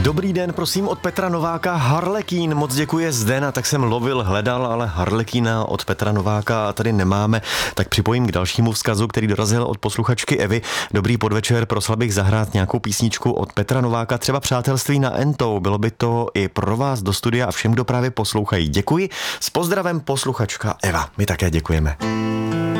Dobrý den, prosím, od Petra Nováka Harlekín. Moc děkuji, Zdena, tak jsem hledal, ale Harlekína od Petra Nováka tady nemáme. Tak připojím k dalšímu vzkazu, který dorazil od posluchačky Evy. Dobrý podvečer, prosil bych zahrát nějakou písničku od Petra Nováka, třeba Přátelství na Entou. Bylo by to i pro vás do studia a všem, kdo právě poslouchají. Děkuji. S pozdravem posluchačka Eva. My také děkujeme.